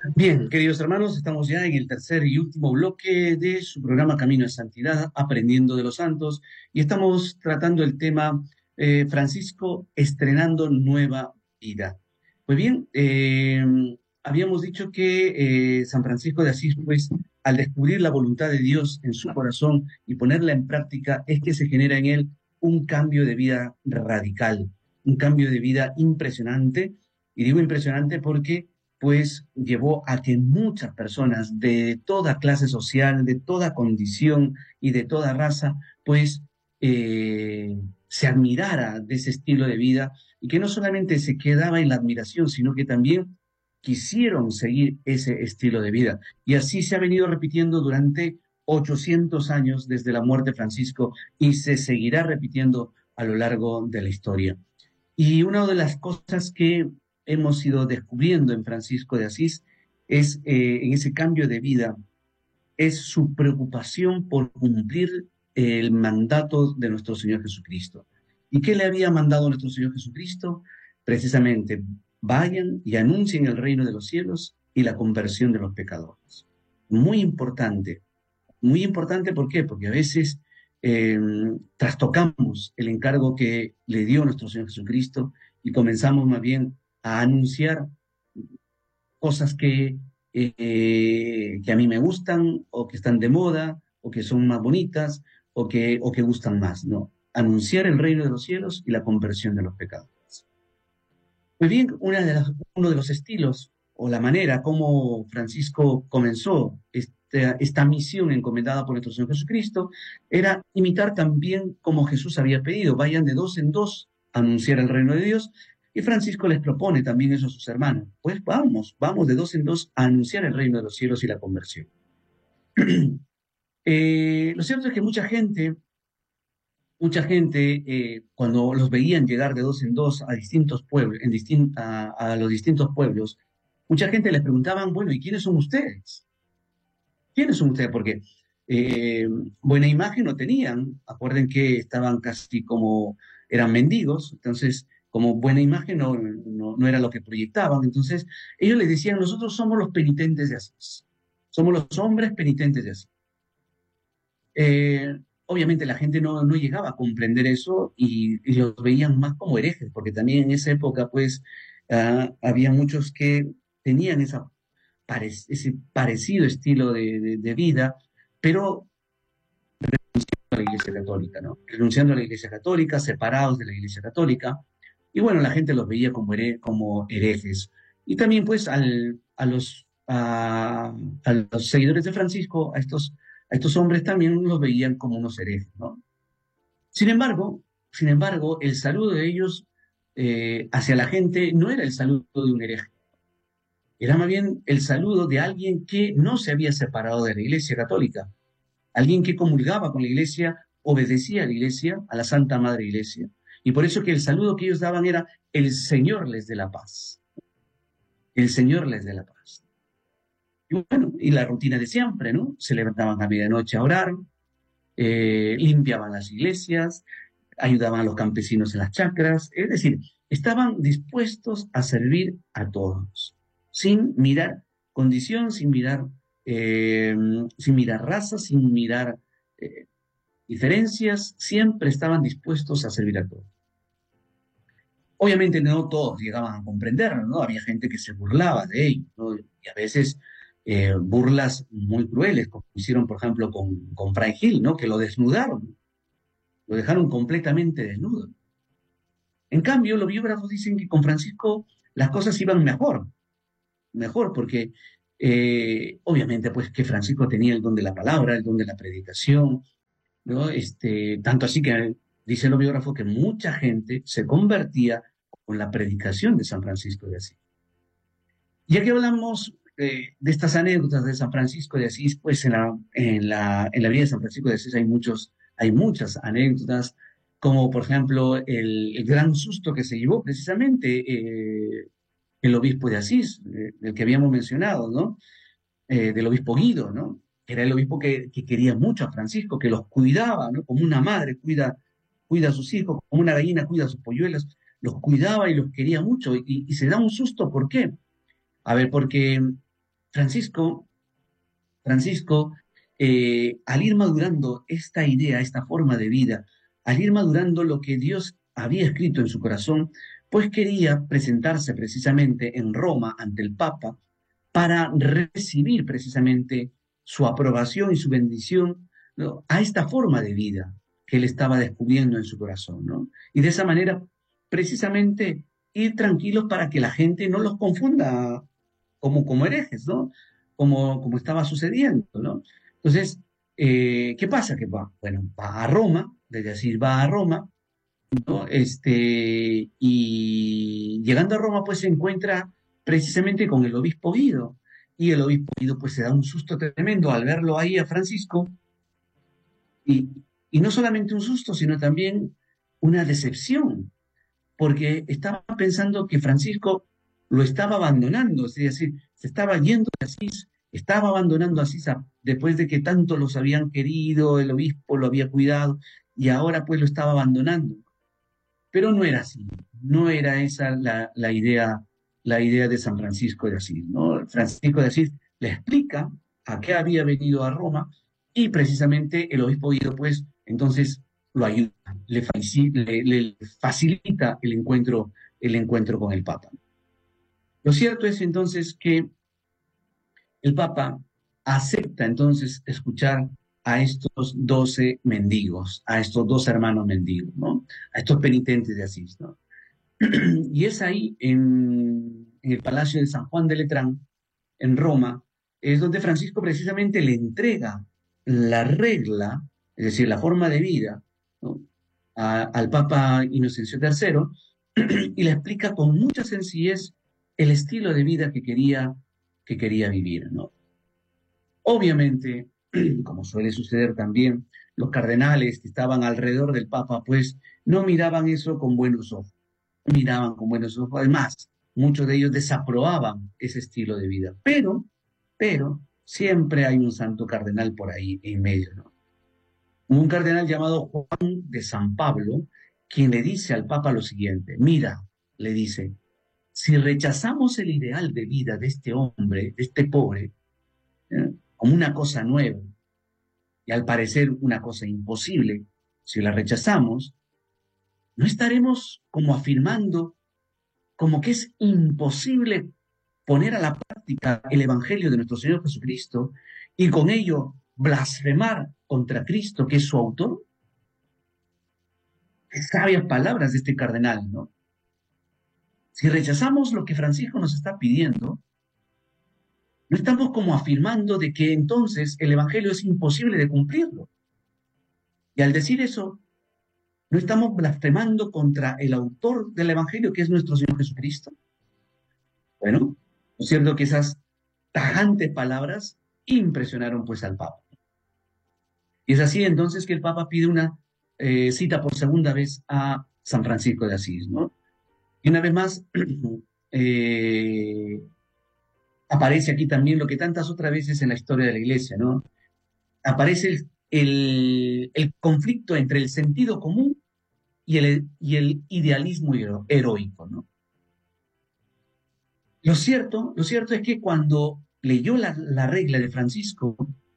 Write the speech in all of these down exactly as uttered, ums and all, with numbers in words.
Bien, queridos hermanos, estamos ya en el tercer y último bloque de su programa Camino de Santidad, Aprendiendo de los Santos, y estamos tratando el tema eh, Francisco estrenando nueva vida. Pues bien, eh, habíamos dicho que eh, San Francisco de Asís, pues, al descubrir la voluntad de Dios en su corazón y ponerla en práctica, es que se genera en él un cambio de vida radical, un cambio de vida impresionante, y digo impresionante porque pues llevó a que muchas personas de toda clase social, de toda condición y de toda raza, pues eh, se admirara de ese estilo de vida y que no solamente se quedaba en la admiración, sino que también quisieron seguir ese estilo de vida. Y así se ha venido repitiendo durante ochocientos años desde la muerte de Francisco y se seguirá repitiendo a lo largo de la historia. Y una de las cosas que hemos ido descubriendo en Francisco de Asís es, eh, en ese cambio de vida, es su preocupación por cumplir el mandato de nuestro Señor Jesucristo. ¿Y qué le había mandado nuestro Señor Jesucristo? Precisamente, vayan y anuncien el reino de los cielos y la conversión de los pecadores. Muy importante, muy importante, ¿por qué? Porque a veces eh, trastocamos el encargo que le dio nuestro Señor Jesucristo y comenzamos más bien a anunciar cosas que, eh, que a mí me gustan o que están de moda o que son más bonitas o que, o que gustan más, ¿no? Anunciar el reino de los cielos y la conversión de los pecadores. Pues bien, una de las, uno de los estilos o la manera como Francisco comenzó esta, esta misión encomendada por nuestro Señor Jesucristo era imitar también como Jesús había pedido, vayan de dos en dos a anunciar el reino de Dios. Y Francisco les propone también eso a sus hermanos. Pues vamos, vamos de dos en dos a anunciar el reino de los cielos y la conversión. Eh, lo cierto es que mucha gente, mucha gente, eh, cuando los veían llegar de dos en dos a distintos pueblos, en distin a, a los distintos pueblos, mucha gente les preguntaban, bueno, ¿y quiénes son ustedes? ¿Quiénes son ustedes? Porque eh, buena imagen no tenían. Acuerden que estaban casi como, eran mendigos, entonces como buena imagen no, no, no era lo que proyectaban. Entonces ellos les decían, nosotros somos los penitentes de Asís, somos los hombres penitentes de Asís. Eh, obviamente la gente no, no llegaba a comprender eso y, y los veían más como herejes, porque también en esa época pues uh, había muchos que tenían esa pare ese parecido estilo de, de, de, vida, pero a la Iglesia Católica, ¿no? Renunciando a la Iglesia Católica, separados de la Iglesia Católica, y bueno, la gente los veía como, here como herejes. Y también pues al, a, los, a, a los seguidores de Francisco, a estos, a estos hombres también los veían como unos herejes, ¿no? Sin embargo, sin embargo, el saludo de ellos eh, hacia la gente no era el saludo de un hereje, era más bien el saludo de alguien que no se había separado de la Iglesia Católica, alguien que comulgaba con la Iglesia, obedecía a la Iglesia, a la Santa Madre Iglesia. Y por eso que el saludo que ellos daban era, el Señor les dé la paz. El Señor les dé la paz. Y bueno, y la rutina de siempre, ¿no? Se levantaban a medianoche a orar, eh, limpiaban las iglesias, ayudaban a los campesinos en las chacras, es decir, estaban dispuestos a servir a todos, sin mirar condición, sin mirar, eh, sin mirar raza, sin mirar eh, diferencias, siempre estaban dispuestos a servir a todos. Obviamente no todos llegaban a comprenderlo, ¿no? Había gente que se burlaba de ellos, ¿no? Y a veces eh, burlas muy crueles, como hicieron, por ejemplo, con, con Fray Gil, ¿no? Que lo desnudaron, lo dejaron completamente desnudo. En cambio, los biógrafos dicen que con Francisco las cosas iban mejor, mejor, porque eh, obviamente pues que Francisco tenía el don de la palabra, el don de la predicación, ¿no? Este, tanto así que dice el biógrafo que mucha gente se convertía con la predicación de San Francisco de Asís. Ya que hablamos eh, de estas anécdotas de San Francisco de Asís, pues en la, en la, en la vida de San Francisco de Asís hay, muchos, hay muchas anécdotas, como por ejemplo el, el gran susto que se llevó precisamente eh, el obispo de Asís, eh, del que habíamos mencionado, ¿no? Eh, del obispo Guido, ¿no? Que era el obispo que, que, quería mucho a Francisco, que los cuidaba, ¿no? Como una madre cuida, cuida a sus hijos, como una gallina cuida a sus polluelos, los cuidaba y los quería mucho. Y, y se da un susto, ¿por qué? A ver, porque Francisco, Francisco, eh, al ir madurando esta idea, esta forma de vida, al ir madurando lo que Dios había escrito en su corazón, pues quería presentarse precisamente en Roma ante el Papa para recibir precisamente su aprobación y su bendición, ¿no?, a esta forma de vida que él estaba descubriendo en su corazón, ¿no? Y de esa manera, precisamente, ir tranquilos para que la gente no los confunda como, como herejes, ¿no? Como, como estaba sucediendo, ¿no? Entonces, eh, ¿qué pasa? Que va, bueno, va a Roma, desde así va a Roma, ¿no? Este, y llegando a Roma, pues se encuentra precisamente con el obispo Guido. Y el obispo Guido, pues se da un susto tremendo al verlo ahí a Francisco. Y, y no solamente un susto, sino también una decepción, porque estaba pensando que Francisco lo estaba abandonando, es decir, se estaba yendo de Asís, estaba abandonando a Asís a- después de que tanto los habían querido, el obispo lo había cuidado, y ahora pues lo estaba abandonando. Pero no era así, no era esa la, la idea, la idea de San Francisco de Asís, ¿no? Francisco de Asís le explica a qué había venido a Roma y precisamente el obispo Guido, pues, entonces lo ayuda, le, faci- le- le facilita el encuentro, el encuentro con el Papa. Lo cierto es entonces que el Papa acepta entonces escuchar a estos doce mendigos, a estos dos hermanos mendigos, ¿no? A estos penitentes de Asís, ¿no? Y es ahí, en, en el Palacio de San Juan de Letrán, en Roma, es donde Francisco precisamente le entrega la regla, es decir, la forma de vida, ¿no?, a- al Papa Inocencio tercero, y le explica con mucha sencillez el estilo de vida que quería, que quería vivir, ¿no? Obviamente, como suele suceder también, los cardenales que estaban alrededor del Papa, pues no miraban eso con buenos ojos, miraban con buenos ojos. Además, muchos de ellos desaprobaban ese estilo de vida. Pero, pero, siempre hay un santo cardenal por ahí en medio, ¿no? Un cardenal llamado Juan de San Pablo, quien le dice al Papa lo siguiente: mira, le dice, si rechazamos el ideal de vida de este hombre, de este pobre, ¿eh?, como una cosa nueva, y al parecer una cosa imposible, si la rechazamos, no estaremos como afirmando como que es imposible poner a la práctica el Evangelio de nuestro Señor Jesucristo y con ello blasfemar contra Cristo, que es su autor. Qué sabias palabras de este cardenal, ¿no? Si rechazamos lo que Francisco nos está pidiendo, no estamos como afirmando de que entonces el Evangelio es imposible de cumplirlo. Y al decir eso, no estamos blasfemando contra el autor del Evangelio, que es nuestro Señor Jesucristo. Bueno, ¿no es cierto que esas tajantes palabras impresionaron pues al Papa? Y es así entonces que el Papa pide una eh, cita por segunda vez a San Francisco de Asís, ¿no? Y una vez más eh, aparece aquí también lo que tantas otras veces en la historia de la Iglesia, ¿no? Aparece el, el, el conflicto entre el sentido común y el, y el idealismo hero, heroico, ¿no? Lo cierto, lo cierto es que cuando leyó la, la regla de Francisco,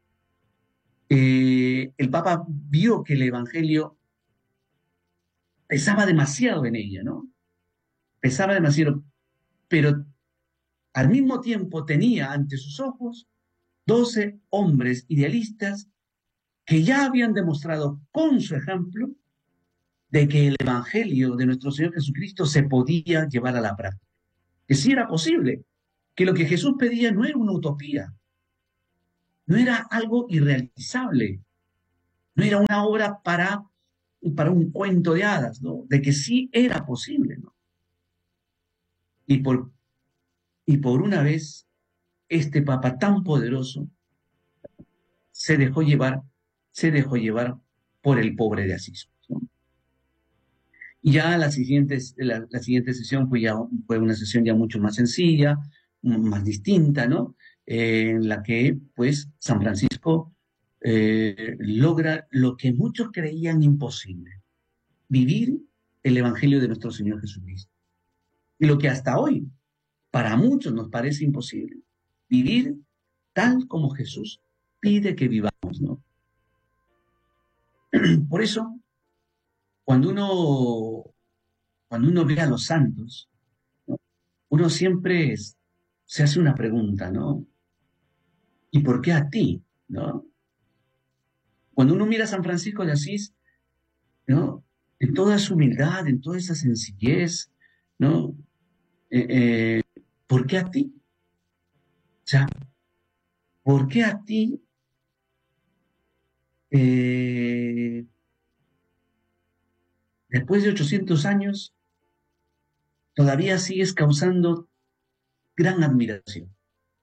eh, el Papa vio que el Evangelio pesaba demasiado en ella, ¿no? Pesaba demasiado, pero al mismo tiempo tenía ante sus ojos doce hombres idealistas que ya habían demostrado con su ejemplo de que el Evangelio de nuestro Señor Jesucristo se podía llevar a la práctica, que sí era posible, que lo que Jesús pedía no era una utopía, no era algo irrealizable, no era una obra para, para un cuento de hadas, ¿no? De que sí era posible, ¿no? Y por, y por una vez, este Papa tan poderoso se dejó llevar, se dejó llevar por el pobre de Asís, ¿no? Y ya la siguiente, la, la siguiente sesión fue, ya, fue una sesión ya mucho más sencilla, más distinta, ¿no? Eh, en la que, pues, San Francisco eh, logra lo que muchos creían imposible: vivir el Evangelio de nuestro Señor Jesucristo. Y lo que hasta hoy para muchos nos parece imposible: vivir tal como Jesús pide que vivamos, ¿no? Por eso, cuando uno, cuando uno ve a los santos, ¿no? Uno siempre es- se hace una pregunta, ¿no? ¿Y por qué a ti? ¿No? Cuando uno mira a San Francisco de Asís, ¿no? En toda su humildad, en toda esa sencillez, ¿no? Eh, eh, ¿por qué a ti? O sea, ¿por qué a ti eh, después de ochocientos años todavía sigues causando gran admiración?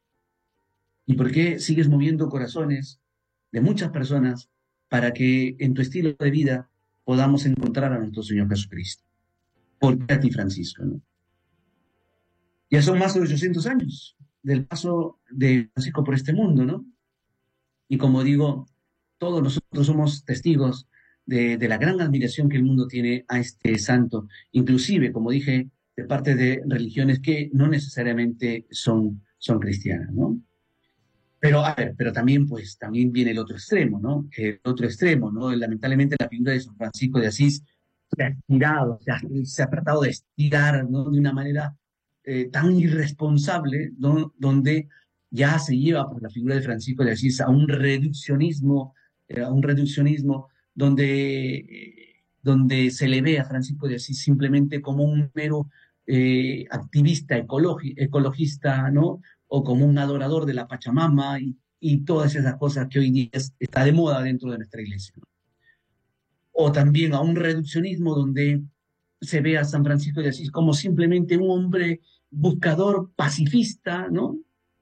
¿Y por qué sigues moviendo corazones de muchas personas para que en tu estilo de vida podamos encontrar a nuestro Señor Jesucristo? ¿Por qué a ti, Francisco? ¿No? Ya son más de ochocientos años del paso de Francisco por este mundo, ¿no? Y como digo, todos nosotros somos testigos de, de la gran admiración que el mundo tiene a este santo, inclusive, como dije, de parte de religiones que no necesariamente son, son cristianas, ¿no? Pero, a ver, pero también, pues, también viene el otro extremo, ¿no? El otro extremo, ¿no? Lamentablemente la figura de San Francisco de Asís se ha estirado, se ha, se ha tratado de estirar, ¿no? De una manera eh, tan irresponsable, ¿no? Donde ya se lleva por la figura de Francisco de Asís a un reduccionismo, eh, a un reduccionismo donde, eh, donde se le ve a Francisco de Asís simplemente como un mero eh, activista ecologi ecologista, ¿no? O como un adorador de la Pachamama y, y todas esas cosas que hoy día es- está de moda dentro de nuestra iglesia, ¿no? O también a un reduccionismo donde se ve a San Francisco de Asís como simplemente un hombre buscador pacifista, ¿no?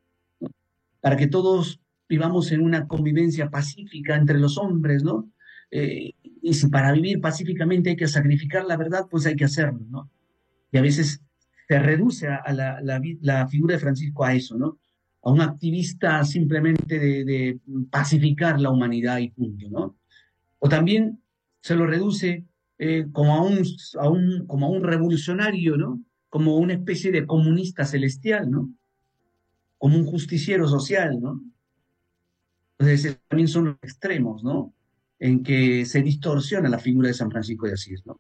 Para que todos vivamos en una convivencia pacífica entre los hombres, ¿no? Eh, y si para vivir pacíficamente hay que sacrificar la verdad, pues hay que hacerlo, ¿no? Y a veces se reduce a la, la, la figura de Francisco a eso, ¿no? A un activista simplemente de, de pacificar la humanidad y punto, ¿no? O también se lo reduce eh, como, a un, a un, como a un revolucionario, ¿no? Como una especie de comunista celestial, ¿no? Como un justiciero social, ¿no? Entonces, también son los extremos, ¿no? En que se distorsiona la figura de San Francisco de Asís, ¿no?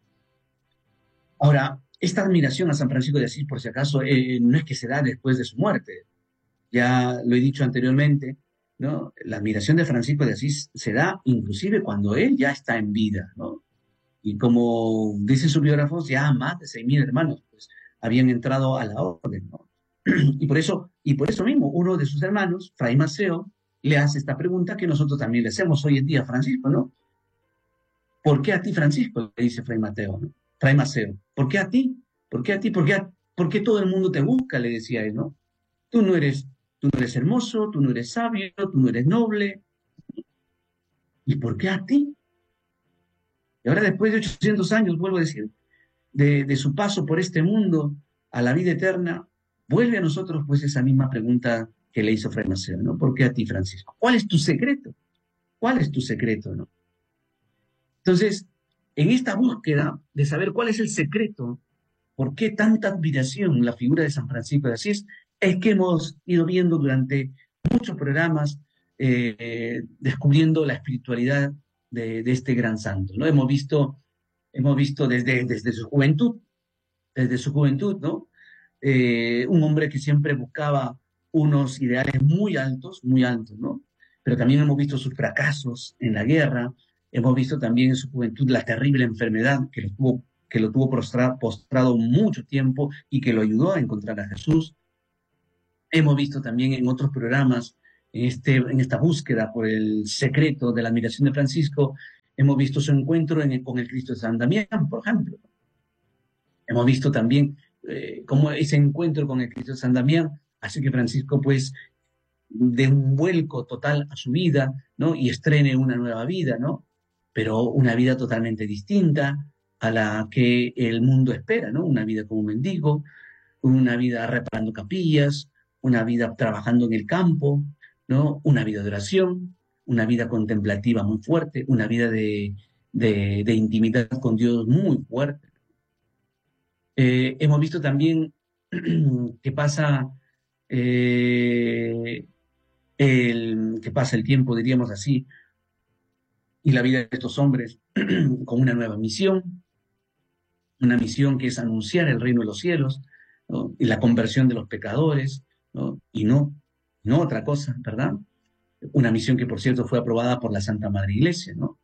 Ahora, esta admiración a San Francisco de Asís, por si acaso, eh, no es que se da después de su muerte. Ya lo he dicho anteriormente, ¿no? La admiración de Francisco de Asís se da inclusive cuando él ya está en vida, ¿no? Y como dicen sus biógrafos, ya más de seis mil hermanos pues, habían entrado a la orden, ¿no? Y por eso, y por eso mismo, uno de sus hermanos, Fray Maceo, le hace esta pregunta que nosotros también le hacemos hoy en día a Francisco, ¿no? ¿Por qué a ti, Francisco? Le dice Fray Mateo, ¿no? Fray Maceo. ¿Por qué a ti? ¿Por qué a ti? ¿Por qué, a, ¿Por qué todo el mundo te busca? Le decía él, ¿no? Tú no eres, tú no eres hermoso, tú no eres sabio, tú no eres noble. ¿Y por qué a ti? Y ahora, después de ochocientos años, vuelvo a decir, de, de su paso por este mundo a la vida eterna, vuelve a nosotros pues esa misma pregunta que le hizo Fray Maceo, ¿no? ¿Por qué a ti, Francisco? ¿Cuál es tu secreto? ¿Cuál es tu secreto, no? Entonces, en esta búsqueda de saber cuál es el secreto, por qué tanta admiración la figura de San Francisco de Asís, es que hemos ido viendo durante muchos programas eh, descubriendo la espiritualidad de, de, este gran santo, ¿no? Hemos visto, hemos visto desde, desde su juventud, desde su juventud, ¿no? Eh, un hombre que siempre buscaba unos ideales muy altos, muy altos, ¿no? Pero también hemos visto sus fracasos en la guerra, hemos visto también en su juventud la terrible enfermedad que lo tuvo, que lo tuvo postrado, postrado mucho tiempo y que lo ayudó a encontrar a Jesús. Hemos visto también en otros programas, en, este, en esta búsqueda por el secreto de la admiración de Francisco, hemos visto su encuentro en el, con el Cristo de San Damián, por ejemplo. Hemos visto también eh, cómo ese encuentro con el Cristo de San Damián hace que Francisco, pues, dé un vuelco total a su vida, ¿no? Y estrene una nueva vida, ¿no? Pero una vida totalmente distinta a la que el mundo espera, ¿no? Una vida como un mendigo, una vida reparando capillas, una vida trabajando en el campo, ¿no? Una vida de oración, una vida contemplativa muy fuerte, una vida de, de, de intimidad con Dios muy fuerte. Eh, hemos visto también que pasa eh, el, que pasa el tiempo, diríamos así, y la vida de estos hombres con una nueva misión, una misión que es anunciar el reino de los cielos, ¿no? Y la conversión de los pecadores, ¿no? Y no, no otra cosa, ¿verdad? Una misión que, por cierto, fue aprobada por la Santa Madre Iglesia, ¿no?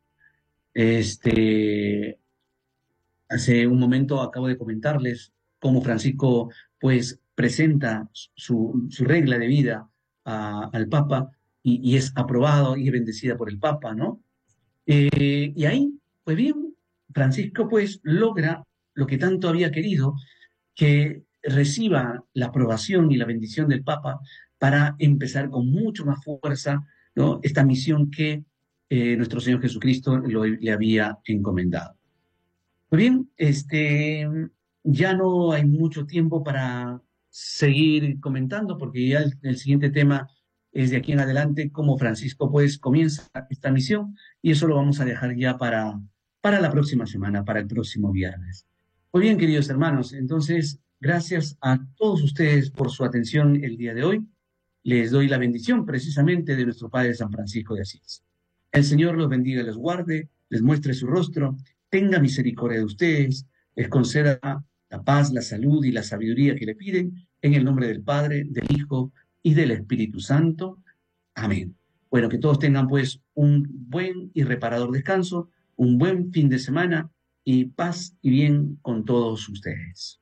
Este, hace un momento acabo de comentarles cómo Francisco, pues, presenta su, su regla de vida a, al Papa y, y, es aprobado y bendecida por el Papa, ¿no? Eh, y ahí, pues bien, Francisco, pues, logra lo que tanto había querido, que reciba la aprobación y la bendición del Papa para empezar con mucho más fuerza, ¿no? Esta misión que eh, nuestro Señor Jesucristo lo, le había encomendado. Pues bien, este, ya no hay mucho tiempo para seguir comentando, porque ya el, el siguiente tema es de aquí en adelante, cómo Francisco pues comienza esta misión, y eso lo vamos a dejar ya para, para la próxima semana, para el próximo viernes. Muy bien, queridos hermanos, entonces, gracias a todos ustedes por su atención el día de hoy. Les doy la bendición precisamente de nuestro Padre San Francisco de Asís. El Señor los bendiga y los guarde, les muestre su rostro, tenga misericordia de ustedes, les conceda la paz, la salud y la sabiduría que le piden, en el nombre del Padre, del Hijo y del Espíritu Santo. Amén. Bueno, que todos tengan pues un buen y reparador descanso, un buen fin de semana y paz y bien con todos ustedes.